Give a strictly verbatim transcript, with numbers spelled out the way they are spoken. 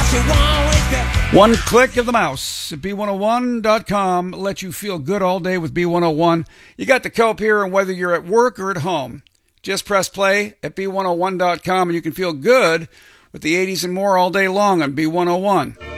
One click of the mouse at B one oh one dot com lets you feel good all day with B one oh one. You got the cope here, and whether you're at work or at home, just press play at B one oh one dot com and you can feel good with the eighties and more all day long on B one oh one.